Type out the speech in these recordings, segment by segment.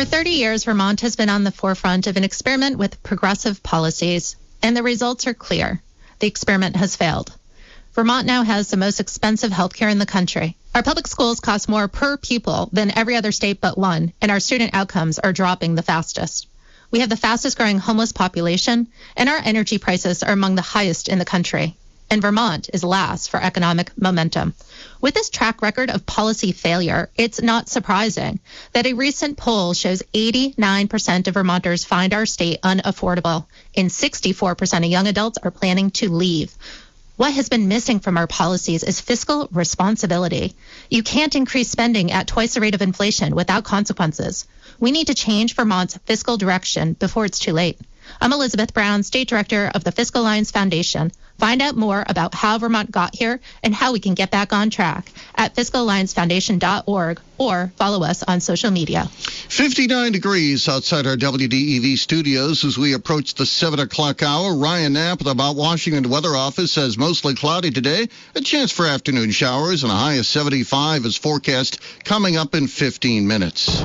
For 30 years, Vermont has been on the forefront of an experiment with progressive policies, and the results are clear. The experiment has failed. Vermont now has the most expensive health care in the country. Our public schools cost more per pupil than every other state but one, and our student outcomes are dropping the fastest. We have the fastest growing homeless population, and our energy prices are among the highest in the country. And Vermont is last for economic momentum. With this track record of policy failure, it's not surprising that a recent poll shows 89% of Vermonters find our state unaffordable, and 64% of young adults are planning to leave. What has been missing from our policies is fiscal responsibility. You can't increase spending at twice the rate of inflation without consequences. We need to change Vermont's fiscal direction before it's too late. I'm Elizabeth Brown, State Director of the Fiscal Alliance Foundation. Find out more about how Vermont got here and how we can get back on track at fiscalalliancefoundation.org or follow us on social media. 59 degrees outside our WDEV studios as we approach the 7 o'clock hour. Ryan Knapp with the Mount Washington Weather Office says mostly cloudy today. A chance for afternoon showers and a high of 75 is forecast coming up in 15 minutes.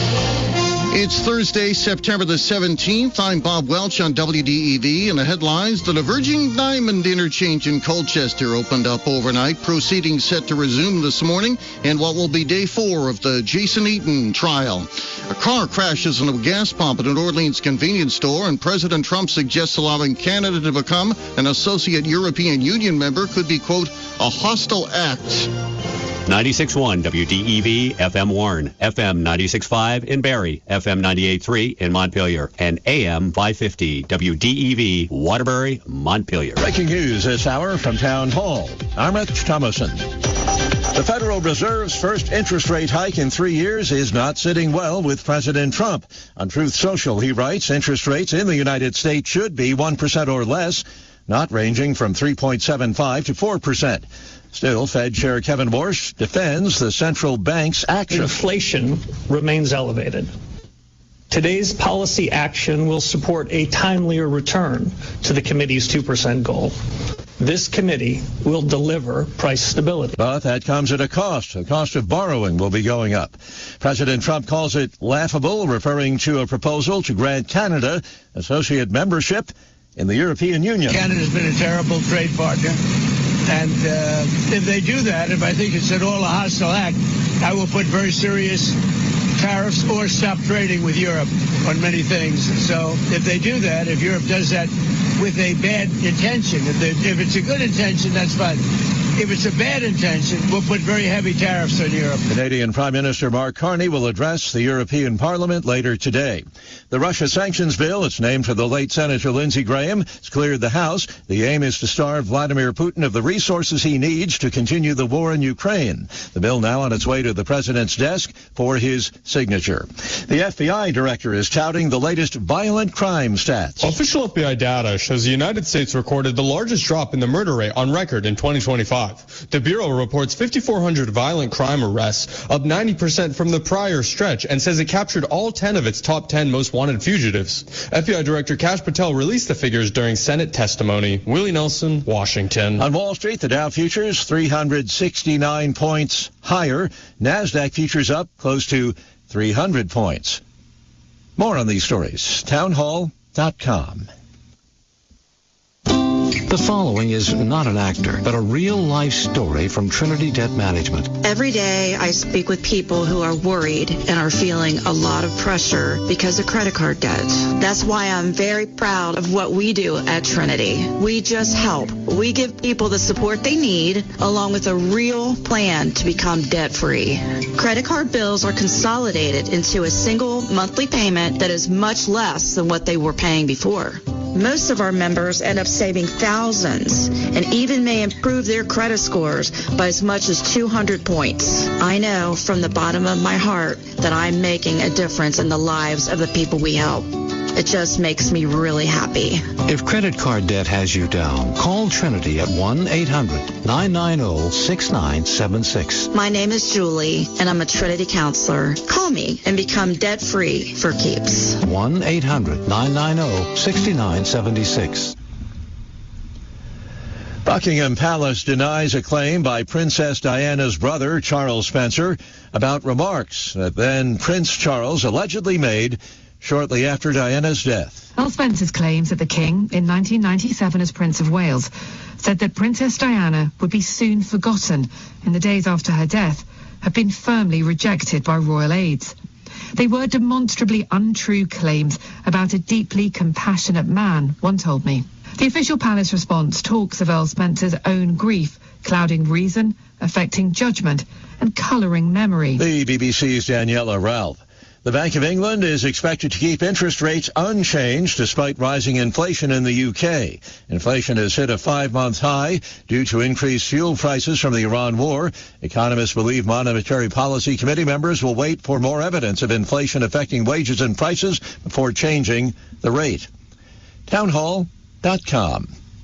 It's Thursday, September the 17th. I'm Bob Welch on WDEV, and the headlines: the diverging Diamond interchange in Colchester opened up overnight, proceedings set to resume this morning in what will be day 4 of the Jason Eaton trial. A car crashes into a gas pump at an Orleans convenience store, and President Trump suggests allowing Canada to become an associate European Union member could be, quote, a hostile act. 96.1 WDEV, FM Warren, FM 96.5 in Barrie, FM 98.3 in Montpelier, and AM 550 WDEV, Waterbury, Montpelier. Breaking news this hour from Town Hall. I'm Rich Thomason. The Federal Reserve's first interest rate hike in 3 years is not sitting well with President Trump. On Truth Social, he writes, interest rates in the United States should be 1% or less, not ranging from 3.75 to 4%. Still, Fed Chair Kevin Warsh defends the central bank's action. Inflation remains elevated. Today's policy action will support a timelier return to the committee's 2% goal. This committee will deliver price stability. But that comes at a cost. The cost of borrowing will be going up. President Trump calls it laughable, referring to a proposal to grant Canada associate membership in the European Union. Canada's been a terrible trade partner. And if they do that, if I think it's at all a hostile act, I will put very serious tariffs or stop trading with Europe on many things. So if they do that, if Europe does that with a bad intention, if it's a good intention, that's fine. If it's a bad intention, we'll put very heavy tariffs on Europe. Canadian Prime Minister Mark Carney will address the European Parliament later today. The Russia sanctions bill, it's named for the late Senator Lindsey Graham, has cleared the House. The aim is to starve Vladimir Putin of the resources he needs to continue the war in Ukraine. The bill now on its way to the president's desk for his signature. The FBI director is touting the latest violent crime stats. Official FBI data shows the United States recorded the largest drop in the murder rate on record in 2025. The Bureau reports 5,400 violent crime arrests, up 90% from the prior stretch, and says it captured all 10 of its top 10 most wanted fugitives. FBI Director Kash Patel released the figures during Senate testimony. Willie Nelson, Washington. On Wall Street, the Dow futures 369 points higher. NASDAQ futures up close to 300 points. More on these stories, townhall.com. The following is not an actor, but a real-life story from Trinity Debt Management. Every day I speak with people who are worried and are feeling a lot of pressure because of credit card debt. That's why I'm very proud of what we do at Trinity. We just help. We give people the support they need, along with a real plan to become debt-free. Credit card bills are consolidated into a single monthly payment that is much less than what they were paying before. Most of our members end up saving thousands and even may improve their credit scores by as much as 200 points. I know from the bottom of my heart that I'm making a difference in the lives of the people we help. It just makes me really happy. If credit card debt has you down, call Trinity at 1-800-990-6976. My name is Julie, and I'm a Trinity counselor. Call me and become debt-free for keeps. 1-800-990-6976. Buckingham Palace denies a claim by Princess Diana's brother, Charles Spencer, about remarks that then Prince Charles allegedly made shortly after Diana's death. Earl Spencer's claims that the King, in 1997 as Prince of Wales, said that Princess Diana would be soon forgotten in the days after her death have been firmly rejected by royal aides. They were demonstrably untrue claims about a deeply compassionate man, one told me. The official palace response talks of Earl Spencer's own grief, clouding reason, affecting judgment, and colouring memory. The BBC's Daniela Ralph. The Bank of England is expected to keep interest rates unchanged despite rising inflation in the UK. Inflation has hit a 5-month high due to increased fuel prices from the Iran war. Economists believe Monetary Policy Committee members will wait for more evidence of inflation affecting wages and prices before changing the rate. Townhall.com.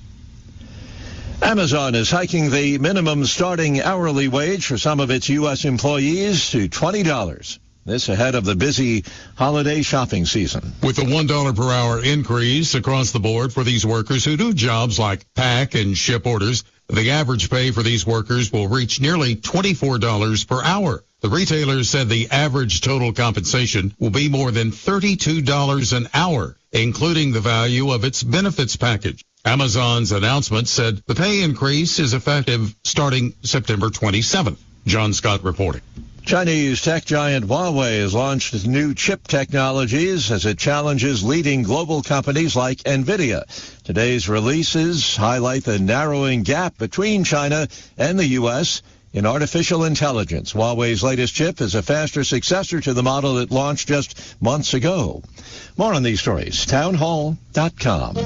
Amazon is hiking the minimum starting hourly wage for some of its U.S. employees to $20. This ahead of the busy holiday shopping season. With a $1 per hour increase across the board for these workers who do jobs like pack and ship orders, the average pay for these workers will reach nearly $24 per hour. The retailer said the average total compensation will be more than $32 an hour, including the value of its benefits package. Amazon's announcement said the pay increase is effective starting September 27th. John Scott reporting. Chinese tech giant Huawei has launched new chip technologies as it challenges leading global companies like NVIDIA. Today's releases highlight the narrowing gap between China and the U.S. in artificial intelligence. Huawei's latest chip is a faster successor to the model it launched just months ago. More on these stories, townhall.com.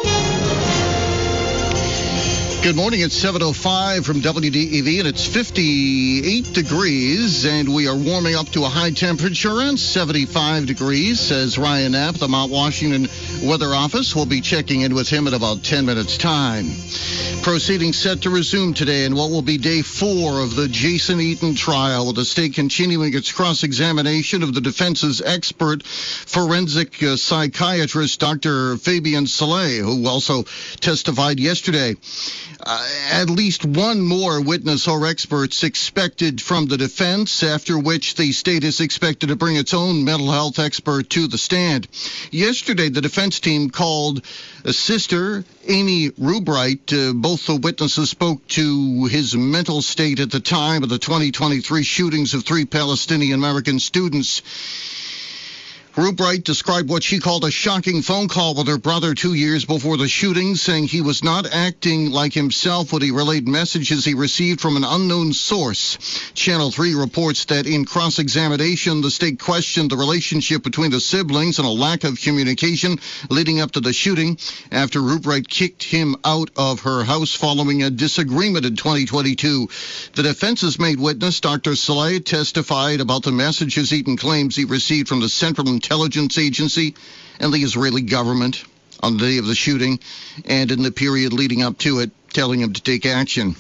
Good morning. It's 7:05 from WDEV, and it's 58 degrees, and we are warming up to a high temperature and 75 degrees, says Ryan Knapp, the Mount Washington Weather Office. We'll be checking in with him in about 10 minutes' time. Proceedings set to resume today in what will be day 4 of the Jason Eaton trial, with the state continuing its cross-examination of the defense's expert forensic psychiatrist, Dr. Fabien Solé, who also testified yesterday. At least one more witness or experts expected from the defense, after which the state is expected to bring its own mental health expert to the stand. Yesterday, the defense team called Sister Amy Rubright. Both the witnesses spoke to his mental state at the time of the 2023 shootings of 3 Palestinian American students. Rubright described what she called a shocking phone call with her brother 2 years before the shooting, saying he was not acting like himself when he relayed messages he received from an unknown source. Channel 3 reports that in cross-examination, the state questioned the relationship between the siblings and a lack of communication leading up to the shooting after Rubright kicked him out of her house following a disagreement in 2022. The defense's main witness, Dr. Solé, testified about the messages Eaton claims he received from the Central Intelligence Agency and the Israeli government on the day of the shooting and in the period leading up to it, telling him to take action.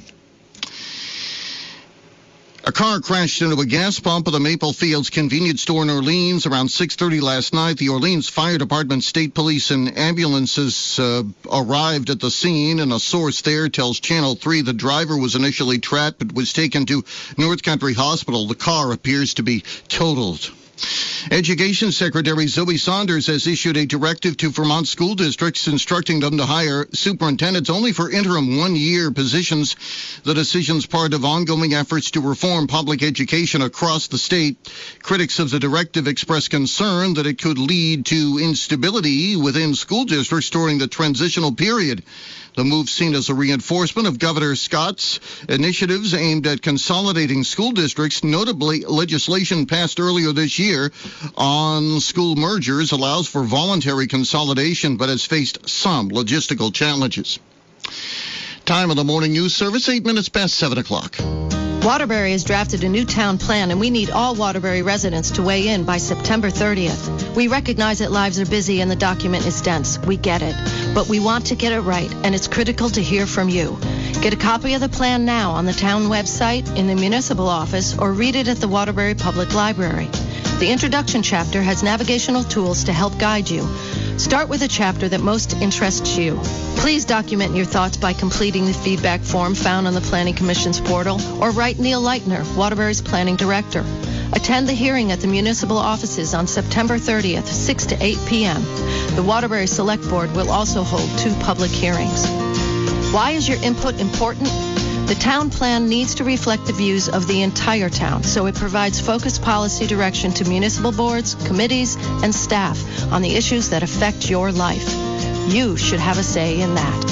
A car crashed into a gas pump at the Maple Fields convenience store in Orleans around 6:30 last night. The Orleans Fire Department, state police, and ambulances arrived at the scene, and a source there tells Channel 3 the driver was initially trapped but was taken to North Country Hospital. The car appears to be totaled. Education Secretary Zoe Saunders has issued a directive to Vermont school districts instructing them to hire superintendents only for interim one-year positions. The decision's part of ongoing efforts to reform public education across the state. Critics of the directive express concern that it could lead to instability within school districts during the transitional period. The move seen as a reinforcement of Governor Scott's initiatives aimed at consolidating school districts. Notably, legislation passed earlier this year on school mergers allows for voluntary consolidation, but has faced some logistical challenges. Time of the morning news service, 8 minutes past 7 o'clock. Waterbury has drafted a new town plan, and we need all Waterbury residents to weigh in by September 30th. We recognize that lives are busy and the document is dense. We get it. But we want to get it right, and it's critical to hear from you. Get a copy of the plan now on the town website, in the municipal office, or read it at the Waterbury Public Library. The introduction chapter has navigational tools to help guide you. Start with a chapter that most interests you. Please document your thoughts by completing the feedback form found on the Planning Commission's portal, or write Neil Leitner, Waterbury's Planning Director. Attend the hearing at the municipal offices on September 30th, 6 to 8 p.m. The Waterbury Select Board will also hold 2 public hearings. Why is your input important? The town plan needs to reflect the views of the entire town, so it provides focused policy direction to municipal boards, committees, and staff on the issues that affect your life. You should have a say in that.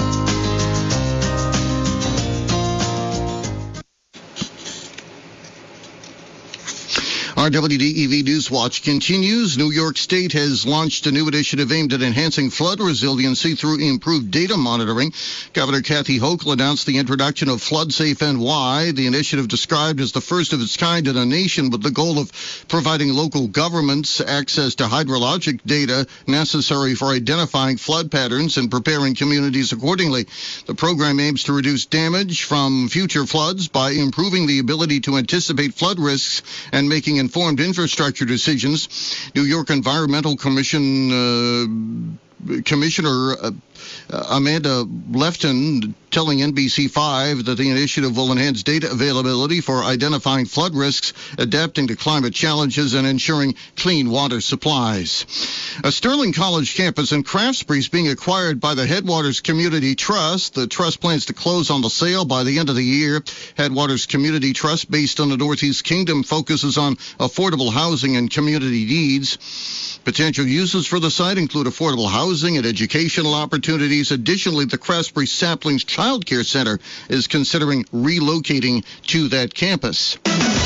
Our WDEV Newswatch continues. New York State has launched a new initiative aimed at enhancing flood resiliency through improved data monitoring. Governor Kathy Hochul announced the introduction of FloodSafe NY, the initiative described as the first of its kind in a nation with the goal of providing local governments access to hydrologic data necessary for identifying flood patterns and preparing communities accordingly. The program aims to reduce damage from future floods by improving the ability to anticipate flood risks and making informed infrastructure decisions. New York Environmental Commission Commissioner Amanda Lefton telling NBC5 that the initiative will enhance data availability for identifying flood risks, adapting to climate challenges, and ensuring clean water supplies. A Sterling College campus in Craftsbury is being acquired by the Headwaters Community Trust. The trust plans to close on the sale by the end of the year. Headwaters Community Trust, based on the Northeast Kingdom, focuses on affordable housing and community needs. Potential uses for the site include affordable housing and educational opportunities. Additionally, the Craftsbury Saplings Child Care Center is considering relocating to that campus.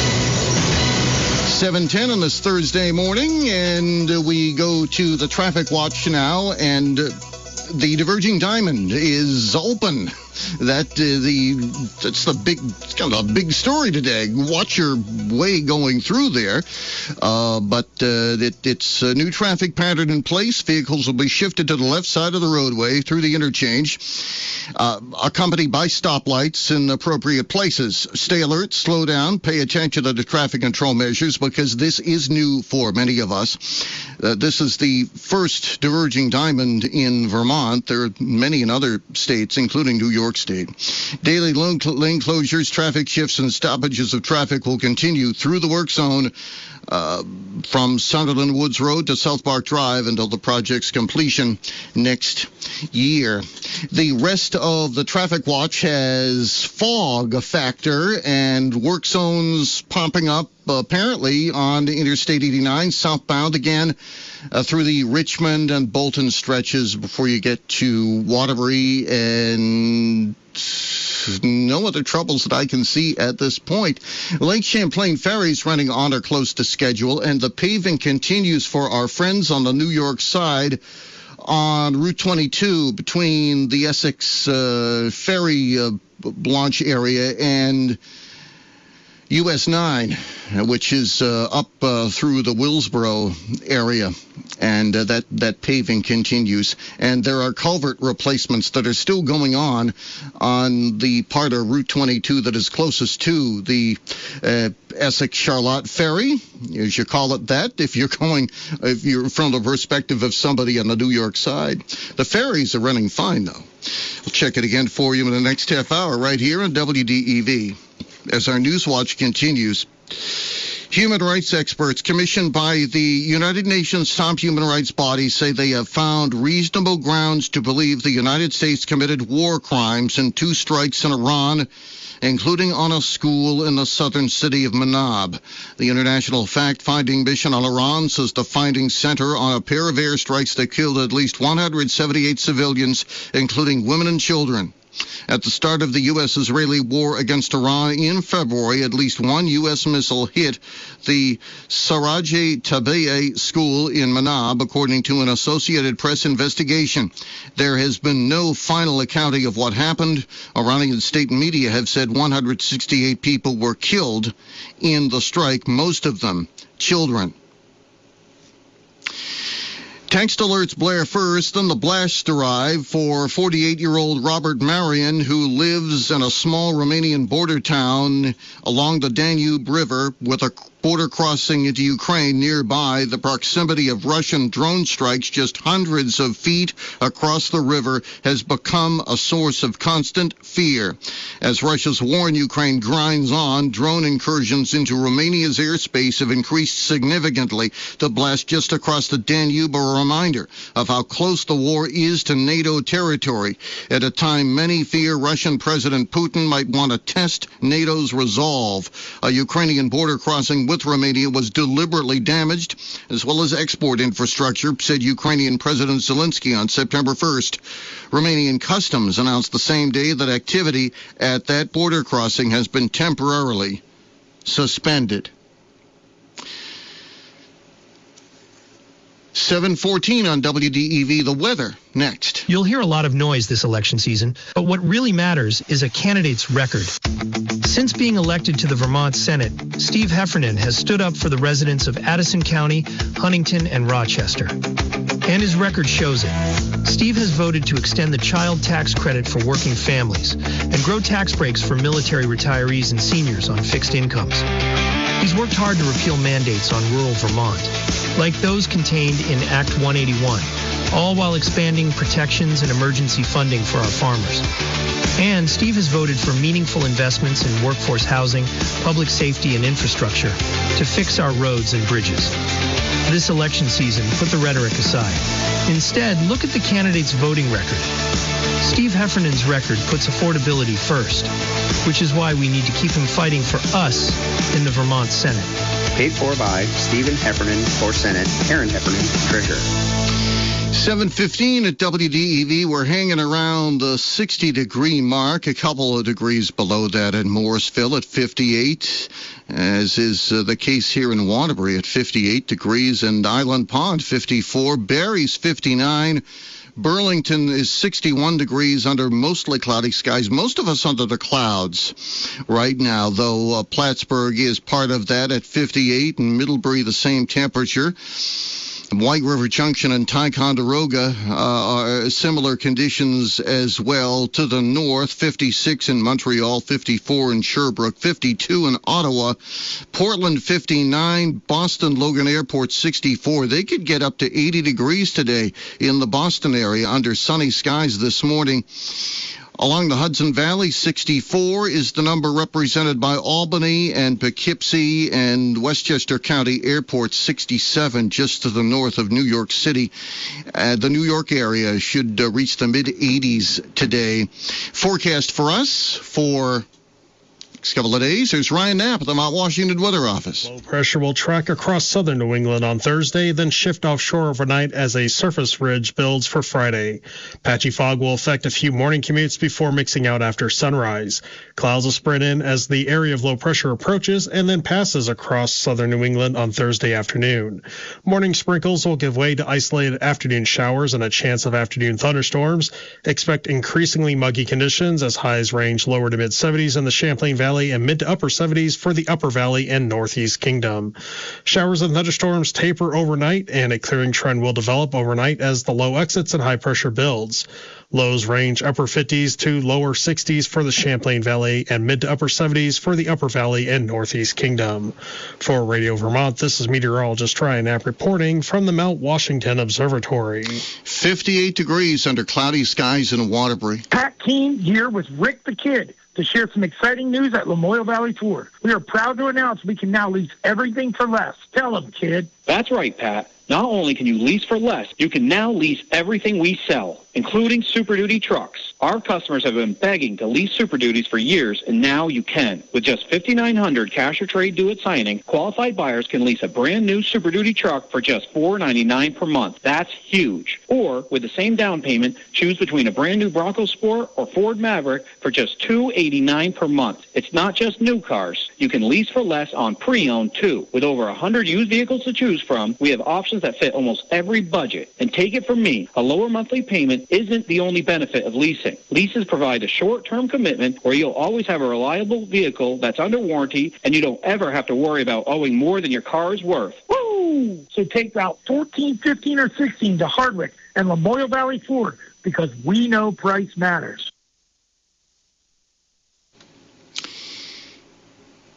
7:10 on this Thursday morning, and we go to the traffic watch now, and the Diverging Diamond is open. That's the big story today. Watch your way going through there. But it's a new traffic pattern in place. Vehicles will be shifted to the left side of the roadway through the interchange, accompanied by stoplights in appropriate places. Stay alert, slow down, pay attention to the traffic control measures, because this is new for many of us. This is the first Diverging Diamond in Vermont. There are many in other states, including New York State. Daily lane closures, traffic shifts, and stoppages of traffic will continue through the work zone from Sunderland Woods Road to South Park Drive until the project's completion next year. The rest of the traffic watch has fog factor and work zones popping up apparently on Interstate 89 southbound again through the Richmond and Bolton stretches before you get to Waterbury, and no other troubles that I can see at this point. Lake Champlain ferries running on or close to schedule, and the paving continues for our friends on the New York side on Route 22 between the Essex ferry launch area and US 9, which is up through the Willsboro area, and that paving continues. And there are culvert replacements that are still going on the part of Route 22 that is closest to the Essex-Charlotte ferry, as you call it that, if you're from the perspective of somebody on the New York side. The ferries are running fine, though. We'll check it again for you in the next half hour right here on WDEV. As our Newswatch continues, human rights experts commissioned by the United Nations top human rights body say they have found reasonable grounds to believe the United States committed war crimes in 2 strikes in Iran, including on a school in the southern city of Manab. The International Fact-Finding Mission on Iran says the findings center on a pair of airstrikes that killed at least 178 civilians, including women and children. At the start of the U.S.-Israeli war against Iran in February, at least 1 U.S. missile hit the Saraj Tabieh school in Manab, according to an Associated Press investigation. There has been no final accounting of what happened. Iranian state media have said 168 people were killed in the strike, most of them children. Text alerts blare first, then the blasts arrive for 48-year-old Robert Marian, who lives in a small Romanian border town along the Danube River with a border crossing into Ukraine nearby. The proximity of Russian drone strikes just hundreds of feet across the river has become a source of constant fear. As Russia's war in Ukraine grinds on, drone incursions into Romania's airspace have increased significantly. The blast just across the Danube, a reminder of how close the war is to NATO territory. At a time many fear Russian President Putin might want to test NATO's resolve. A Ukrainian border crossing with Romania was deliberately damaged, as well as export infrastructure, said Ukrainian President Zelensky on September 1st. Romanian Customs announced the same day that activity at that border crossing has been temporarily suspended. 7:14 on WDEV, the weather next. You'll hear a lot of noise this election season, but what really matters is a candidate's record. Since being elected to the Vermont Senate, Steve Heffernan has stood up for the residents of Addison County, Huntington, and Rochester. And his record shows it. Steve has voted to extend the child tax credit for working families and grow tax breaks for military retirees and seniors on fixed incomes. He's worked hard to repeal mandates on rural Vermont, like those contained in Act 181, all while expanding protections and emergency funding for our farmers. And Steve has voted for meaningful investments in workforce housing, public safety, and infrastructure to fix our roads and bridges. This election season, put the rhetoric aside. Instead, look at the candidate's voting record. Steve Heffernan's record puts affordability first, which is why we need to keep him fighting for us in the Vermont Senate. Paid for by Stephen Heffernan for Senate, Aaron Heffernan, Treasurer. 7:15 at WDEV. We're hanging around the 60-degree mark, a couple of degrees below that in Morrisville at 58, as is the case here in Waterbury at 58 degrees, and Island Pond 54, Barry's 59. Burlington is 61 degrees under mostly cloudy skies. Most of us under the clouds right now, though Plattsburgh is part of that at 58, and Middlebury the same temperature. White River Junction and Ticonderoga are similar conditions as well. To the north, 56 in Montreal, 54 in Sherbrooke, 52 in Ottawa, Portland 59, Boston Logan Airport 64. They could get up to 80 degrees today in the Boston area under sunny skies this morning. Along the Hudson Valley, 64 is the number represented by Albany and Poughkeepsie and Westchester County Airport, 67 just to the north of New York City. The New York area should reach the mid-80s today. Forecast for us for next couple of days. There's Ryan Knapp at the Mount Washington Weather Office. Low pressure will track across southern New England on Thursday, then shift offshore overnight as a surface ridge builds for Friday. Patchy fog will affect a few morning commutes before mixing out after sunrise. Clouds will spread in as the area of low pressure approaches and then passes across southern New England on Thursday afternoon. Morning sprinkles will give way to isolated afternoon showers and a chance of afternoon thunderstorms. Expect increasingly muggy conditions as highs range lower to mid-70s in the Champlain Valley and mid to upper 70s for the Upper Valley and Northeast Kingdom. Showers and thunderstorms taper overnight, and a clearing trend will develop overnight as the low exits and high pressure builds. Lows range upper 50s to lower 60s for the Champlain Valley and mid to upper 70s for the Upper Valley and Northeast Kingdom. For Radio Vermont, this is meteorologist Ryan Knapp reporting from the Mount Washington Observatory. 58 degrees under cloudy skies in Waterbury. Pat Keene here with Rick the Kid to share some exciting news at Lamoille Valley Ford. We are proud to announce we can now lease everything for less. Tell them, kid. That's right, Pat. Not only can you lease for less, you can now lease everything we sell, including Super Duty trucks. Our customers have been begging to lease Super Duties for years, and now you can. With just $5,900 cash or trade due at signing, qualified buyers can lease a brand new Super Duty truck for just $499 per month. That's huge. Or, with the same down payment, choose between a brand new Bronco Sport or Ford Maverick for just $289 per month. It's not just new cars. You can lease for less on pre-owned, too. With over 100 used vehicles to choose from, we have options that fit almost every budget. And take it from me, a lower monthly payment isn't the only benefit of leasing. Leases provide a short-term commitment where you'll always have a reliable vehicle that's under warranty, and you don't ever have to worry about owing more than your car is worth. Woo! So take Route 14, 15, or 16 to Hardwick and Lamoille Valley Ford, because we know price matters.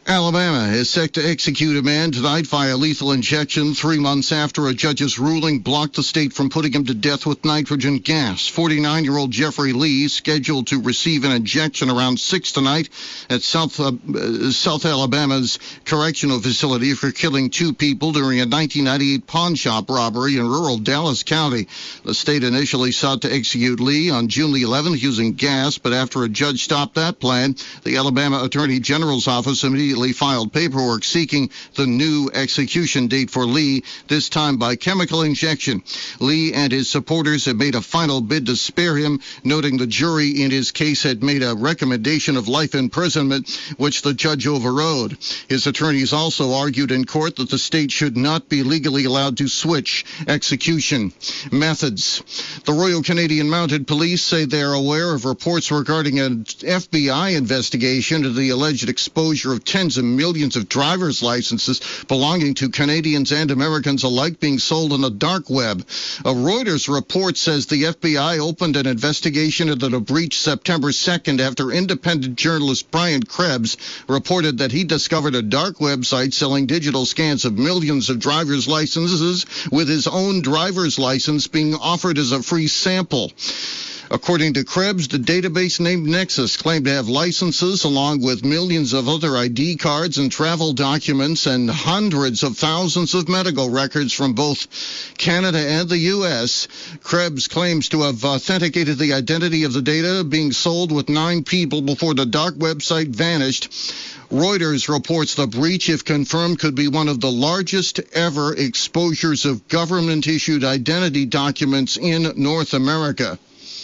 Alabama is set to execute a man tonight via lethal injection 3 months after a judge's ruling blocked the state from putting him to death with nitrogen gas. 49-year-old Jeffrey Lee scheduled to receive an injection around 6 tonight at South Alabama's correctional facility for killing 2 people during a 1998 pawn shop robbery in rural Dallas County. The state initially sought to execute Lee on June the 11th using gas, but after a judge stopped that plan, the Alabama Attorney General's office immediately filed paperwork seeking the new execution date for Lee, this time by chemical injection. Lee and his supporters have made a final bid to spare him, noting the jury in his case had made a recommendation of life imprisonment, which the judge overrode. His attorneys also argued in court that the state should not be legally allowed to switch execution methods. The Royal Canadian Mounted Police say they are aware of reports regarding an FBI investigation into the alleged exposure of tens of millions of driver's licenses belonging to Canadians and Americans alike being sold on the dark web. A Reuters report says the FBI opened an investigation into the breach September 2nd after independent journalist Brian Krebs reported that he discovered a dark website selling digital scans of millions of driver's licenses, with his own driver's license being offered as a free sample. According to Krebs, the database named Nexus claimed to have licenses along with millions of other ID cards and travel documents and hundreds of thousands of medical records from both Canada and the U.S. Krebs claims to have authenticated the identity of the data being sold with 9 people before the dark website vanished. Reuters reports the breach, if confirmed, could be one of the largest ever exposures of government-issued identity documents in North America.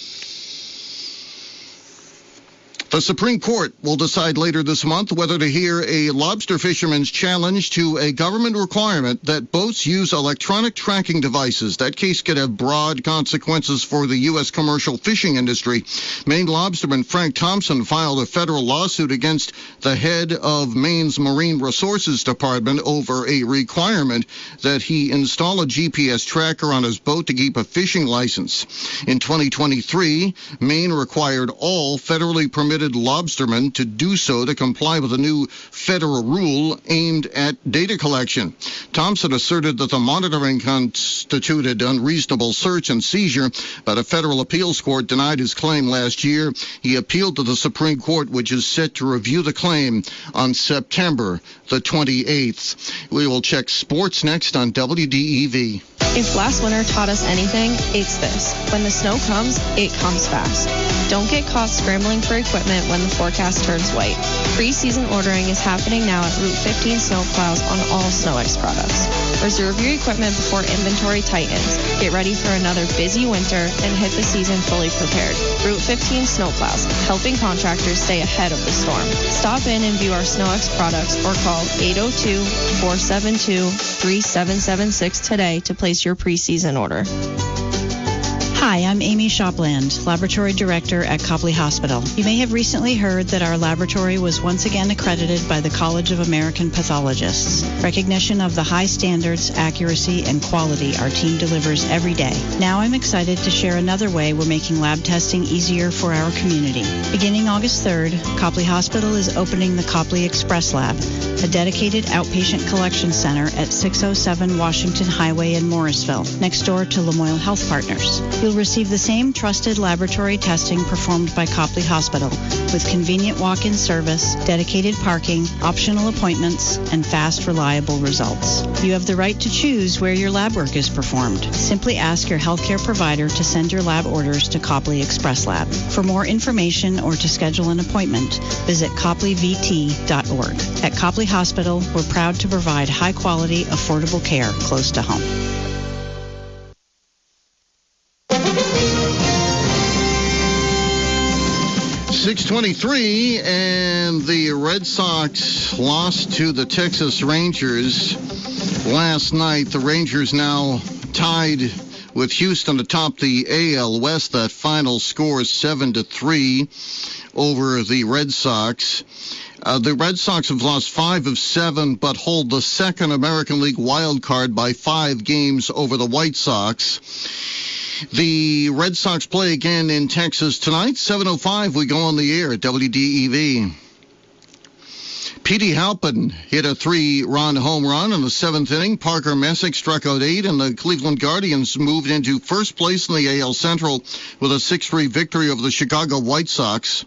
The Supreme Court will decide later this month whether to hear a lobster fisherman's challenge to a government requirement that boats use electronic tracking devices. That case could have broad consequences for the U.S. commercial fishing industry. Maine lobsterman Frank Thompson filed a federal lawsuit against the head of Maine's Marine Resources Department over a requirement that he install a GPS tracker on his boat to keep a fishing license. In 2023, Maine required all federally permitted lobstermen to do so to comply with a new federal rule aimed at data collection. Thompson asserted that the monitoring constituted unreasonable search and seizure, but a federal appeals court denied his claim last year. He appealed to the Supreme Court, which is set to review the claim on September the 28th. We will check sports next on WDEV. If last winter taught us anything, it's this. When the snow comes, it comes fast. Don't get caught scrambling for equipment when the forecast turns white. Pre-season ordering is happening now at Route 15 Snowplows on all SnowX products. Reserve your equipment before inventory tightens. Get ready for another busy winter and hit the season fully prepared. Route 15 Snowplows, helping contractors stay ahead of the storm. Stop in and view our SnowX products or call 802-472-3776 today to place your pre-season order. Hi, I'm Amy Shopland, Laboratory Director at Copley Hospital. You may have recently heard that our laboratory was once again accredited by the College of American Pathologists. Recognition of the high standards, accuracy, and quality our team delivers every day. Now I'm excited to share another way we're making lab testing easier for our community. Beginning August 3rd, Copley Hospital is opening the Copley Express Lab, a dedicated outpatient collection center at 607 Washington Highway in Morrisville, next door to Lamoille Health Partners. You'll receive the same trusted laboratory testing performed by Copley Hospital, with convenient walk-in service, dedicated parking, optional appointments, and fast, reliable results. You have the right to choose where your lab work is performed. Simply ask your healthcare provider to send your lab orders to Copley Express Lab. For more information or to schedule an appointment, visit copleyvt.org. At Copley Hospital, we're proud to provide high-quality, affordable care close to home. .623, and the Red Sox lost to the Texas Rangers last night. The Rangers now tied with Houston atop the AL West. That final score is 7-3 over the Red Sox. The Red Sox have lost 5 of 7, but hold the second American League wild card by 5 games over the White Sox. The Red Sox play again in Texas tonight. 7:05, we go on the air at WDEV. Petey Halpin hit a 3-run home run in the 7th inning. Parker Messick struck out 8, and the Cleveland Guardians moved into first place in the AL Central with a 6-3 victory over the Chicago White Sox.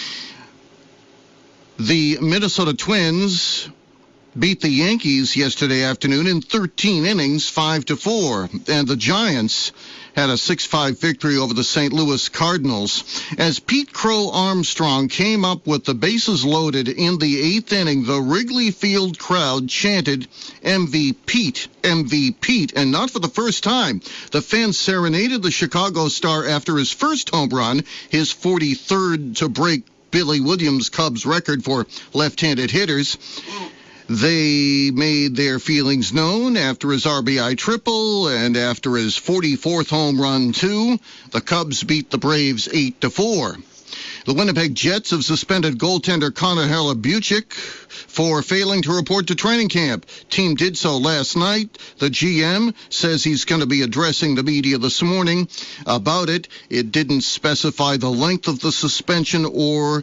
The Minnesota Twins beat the Yankees yesterday afternoon in 13 innings, 5-4. And the Giants had a 6-5 victory over the St. Louis Cardinals. As Pete Crow Armstrong came up with the bases loaded in the 8th inning, the Wrigley Field crowd chanted MVP, MVP, and not for the first time. The fans serenaded the Chicago star after his first home run, his 43rd to break Billy Williams' Cubs record for left-handed hitters. They made their feelings known after his RBI triple and after his 44th home run, too. The Cubs beat the Braves 8-4. The Winnipeg Jets have suspended goaltender Connor Hellebuyck for failing to report to training camp. Team did so last night. The GM says he's going to be addressing the media this morning about it. It didn't specify the length of the suspension or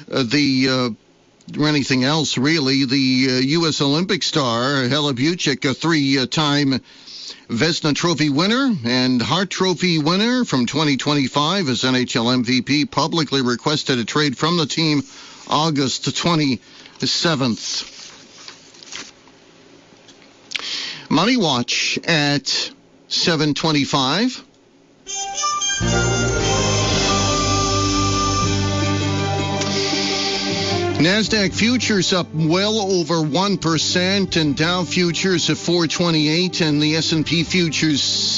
anything else, really. The U.S. Olympic star, Hellebuyck, a 3-time Vezina Trophy winner and Hart Trophy winner from 2025 as NHL MVP, publicly requested a trade from the team August 27th. Money Watch at 7:25. NASDAQ futures up well over 1%, and Dow futures at 428, and the S&P futures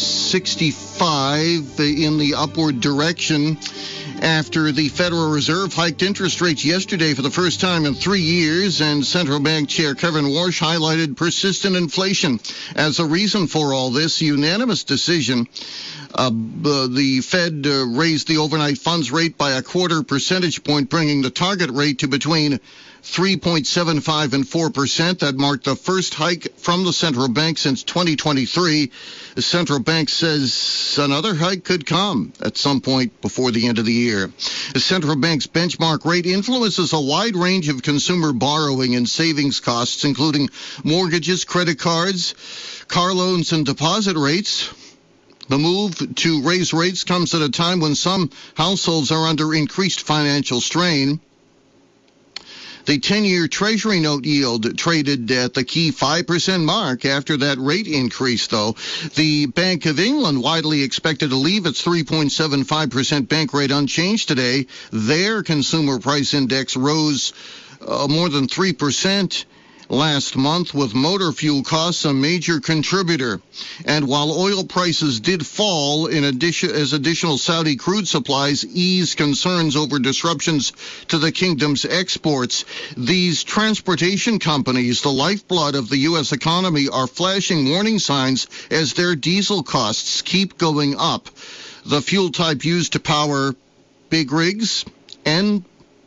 65 in the upward direction after the Federal Reserve hiked interest rates yesterday for the first time in 3 years, and Central Bank Chair Kevin Warsh highlighted persistent inflation as a reason for all this. Unanimous decision. The Fed raised the overnight funds rate by a 0.25 percentage point, bringing the target rate to between 3.75 and 4%. That marked the first hike from the central bank since 2023. The central bank says another hike could come at some point before the end of the year. The central bank's benchmark rate influences a wide range of consumer borrowing and savings costs, including mortgages, credit cards, car loans, and deposit rates. The move to raise rates comes at a time when some households are under increased financial strain. The 10-year Treasury note yield traded at the key 5% mark after that rate increase, though. The Bank of England widely expected to leave its 3.75% bank rate unchanged today. Their consumer price index rose more than 3% last month, with motor fuel costs a major contributor. And while oil prices did fall as additional Saudi crude supplies ease concerns over disruptions to the kingdom's exports, these transportation companies, the lifeblood of the U.S. economy, are flashing warning signs as their diesel costs keep going up. The fuel type used to power big rigs and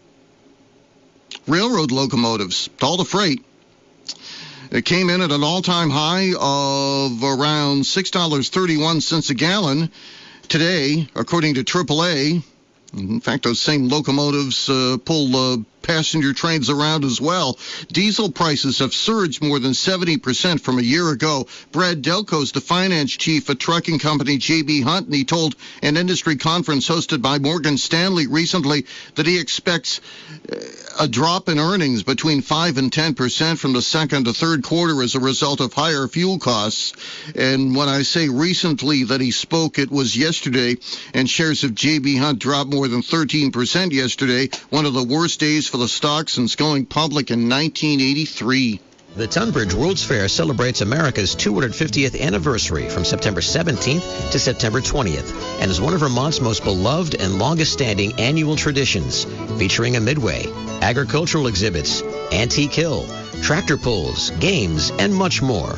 railroad locomotives, all the freight. It came in at an all-time high of around $6.31 a gallon today, according to AAA. In fact, those same locomotives pull passenger trains around as well. Diesel prices have surged more than 70% from a year ago. Brad Delco is the finance chief at trucking company J.B. Hunt, and he told an industry conference hosted by Morgan Stanley recently that he expects a drop in earnings between 5 and 10% from the second to third quarter as a result of higher fuel costs. And when I say recently that he spoke, it was yesterday, and shares of J.B. Hunt dropped more than 13% yesterday, one of the worst days for the stock since going public in 1983. The Tunbridge World's Fair celebrates America's 250th anniversary from September 17th to September 20th and is one of Vermont's most beloved and longest-standing annual traditions, featuring a midway, agricultural exhibits, antique hill, tractor pulls, games, and much more.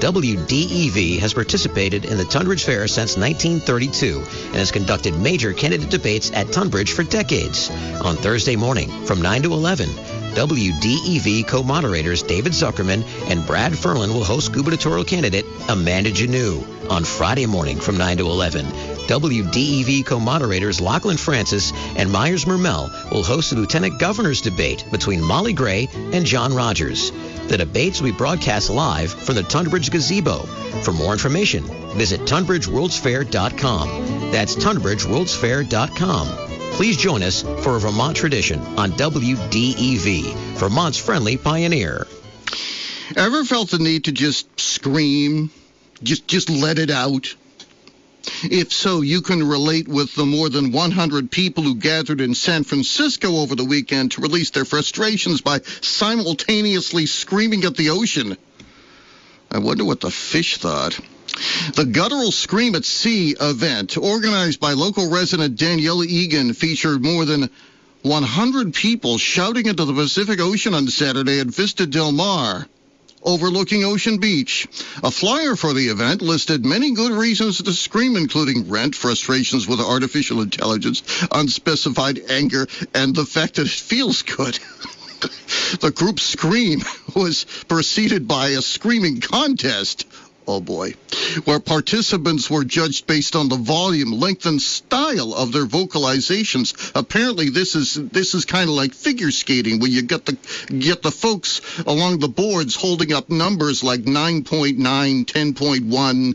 WDEV has participated in the Tunbridge Fair since 1932 and has conducted major candidate debates at Tunbridge for decades. On Thursday morning from 9 to 11, WDEV co-moderators David Zuckerman and Brad Ferlin will host gubernatorial candidate Amanda Janeau on Friday morning from 9 to 11. WDEV co-moderators Lachlan Francis and Myers Mermel will host the Lieutenant Governor's debate between Molly Gray and John Rogers. The debates will be broadcast live from the Tunbridge Gazebo. For more information, visit TunbridgeWorldsFair.com. That's TunbridgeWorldsFair.com. Please join us for a Vermont tradition on WDEV, Vermont's friendly pioneer. Ever felt the need to just scream? Just let it out? If so, you can relate with the more than 100 people who gathered in San Francisco over the weekend to release their frustrations by simultaneously screaming at the ocean. I wonder what the fish thought. The Guttural Scream at Sea event, organized by local resident Danielle Egan, featured more than 100 people shouting into the Pacific Ocean on Saturday at Vista Del Mar, overlooking Ocean Beach. A flyer for the event listed many good reasons to scream, including rent, frustrations with artificial intelligence, unspecified anger, and the fact that it feels good. The group's scream was preceded by a screaming contest. Oh, boy. Where participants were judged based on the volume, length, and style of their vocalizations. Apparently, this is kind of like figure skating, where you get the folks along the boards holding up numbers like 9.9, 10.1,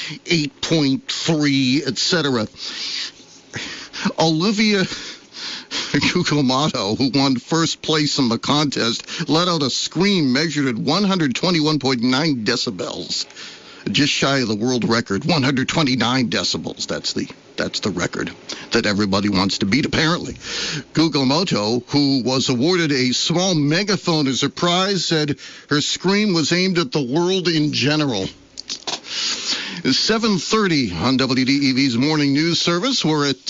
8.3, etc. Olivia Cucamato, who won first place in the contest, let out a scream measured at 121.9 decibels. Just shy of the world record, 129 decibels. That's the record that everybody wants to beat, apparently. Gucamato, who was awarded a small megaphone as a prize, said her scream was aimed at the world in general. 7:30 on WDEV's morning news service. We're at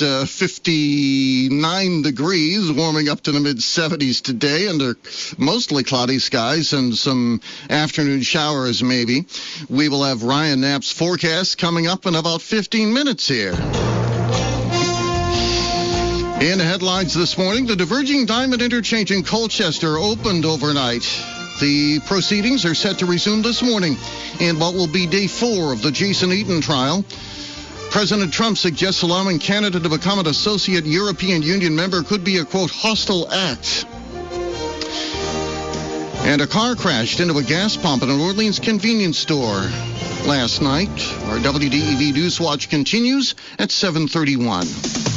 59 degrees, warming up to the mid-70s today under mostly cloudy skies and some afternoon showers maybe. We will have Ryan Knapp's forecast coming up in about 15 minutes here. In headlines this morning, the Diverging Diamond Interchange in Colchester opened overnight. The proceedings are set to resume this morning in what will be day 4 of the Jason Eaton trial. President Trump suggests allowing Canada to become an associate European Union member could be a, quote, hostile act. And a car crashed into a gas pump at an Orleans convenience store last night. Our WDEV News Watch continues at 7:31.